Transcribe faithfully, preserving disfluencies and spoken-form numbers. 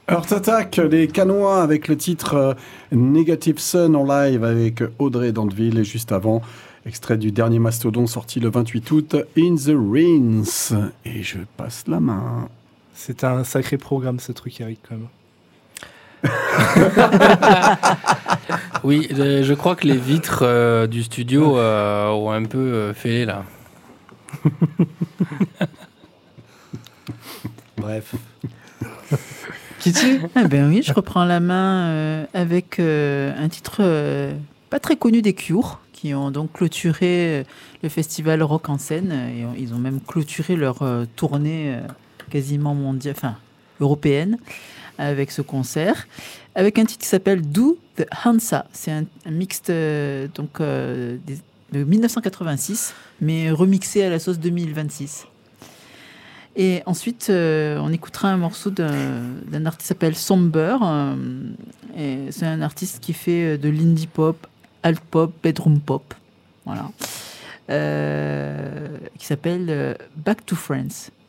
Heart Attack, les Canois avec le titre euh, Negative Sun en live avec Audrey Dandeville et juste avant, extrait du dernier Mastodon sorti le vingt-huit août, In the Rings. Et je passe la main. C'est un sacré programme ce truc, Eric, quand même. Oui, euh, je crois que les vitres euh, du studio euh, ont un peu euh, fêlé là. Bref. Kitty ? Ah ben oui, je reprends la main euh, avec euh, un titre euh, pas très connu des Cure, qui ont donc clôturé euh, le festival Rock en scène. Et on- ils ont même clôturé leur euh, tournée euh, quasiment mondiale, enfin européenne, avec ce concert, avec un titre qui s'appelle Do the Hansa. C'est un, un mixte euh, donc euh, des- de mille neuf cent quatre-vingt-six, mais remixé à la sauce deux mille vingt-six. Et ensuite, euh, on écoutera un morceau d'un, d'un artiste qui s'appelle Somber. euh, et c'est un artiste qui fait euh, de l'indie pop, alt pop, bedroom pop. Voilà. Euh, qui s'appelle euh, Back to France.